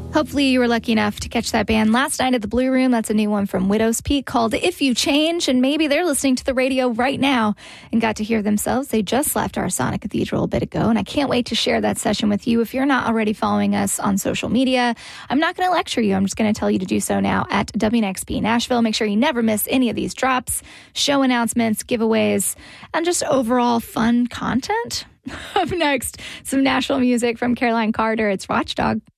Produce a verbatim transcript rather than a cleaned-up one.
Hopefully you were lucky enough to catch that band last night at the Blue Room. That's a new one from Widow's Peak called If You Change, and maybe they're listening to the radio right now and got to hear themselves. They just left our Sonic Cathedral a bit ago, and I can't wait to share that session with you. If you're not already following us on social media, I'm not going to lecture you. I'm just going to tell you to do so now at W N X P Nashville. Make sure you never miss any of these drops, show announcements, giveaways, and just overall fun content. Up next, some Nashville music from Caroline Carter. It's Watchdog.